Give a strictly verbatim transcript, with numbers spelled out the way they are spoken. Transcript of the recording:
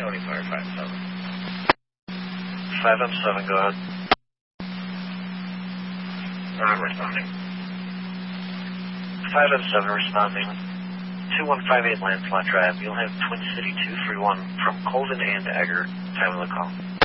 Tony Fire five seven. five M seven, go ahead. I'm responding. five M seven responding. two one five eight Lancelot Drive. You'll have Twin City two three one from Colvin and Egger. Time of the call.